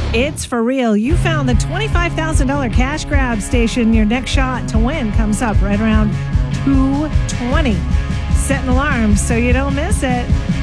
It's for real. You found the $25,000 cash grab station. Your next shot to win comes up right around 2:20. Set an alarm so you don't miss it.